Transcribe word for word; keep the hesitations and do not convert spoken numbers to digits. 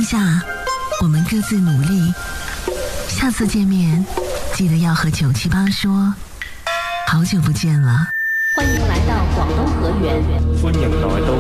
当下，我们各自努力。下次见面，记得要和九七八说，好久不见了。 欢迎来到广东河源， 歡迎來到